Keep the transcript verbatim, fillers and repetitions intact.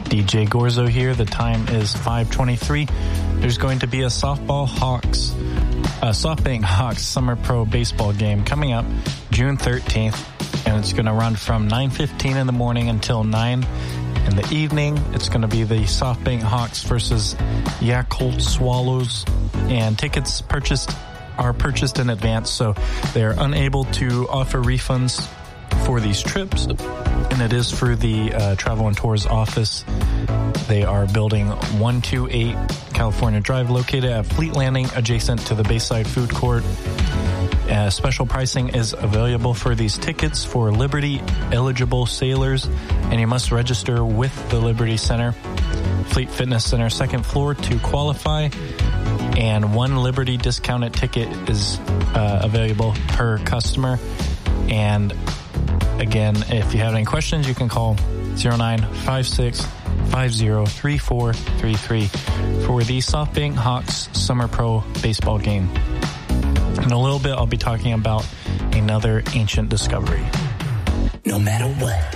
D J Gorzo here. The time is five twenty-three. There's going to be a softball Hawks, uh, SoftBank Hawks Summer Pro Baseball game coming up June thirteenth, and it's going to run from nine fifteen in the morning until nine in the evening. It's going to be the SoftBank Hawks versus Yakult Swallows, and tickets purchased are purchased in advance, so they're unable to offer refunds for these trips, and it is through the uh, Travel and Tours office. They are building one two eight California Drive, located at Fleet Landing, adjacent to the Bayside Food Court. Uh, special pricing is available for these tickets for Liberty eligible sailors, and you must register with the Liberty Center, Fleet Fitness Center, second floor to qualify. And one Liberty discounted ticket is uh, available per customer. And again, if you have any questions, you can call zero nine five six five zero three four three three for the SoftBank Hawks Summer Pro Baseball game. In a little bit, I'll be talking about another ancient discovery. No matter what,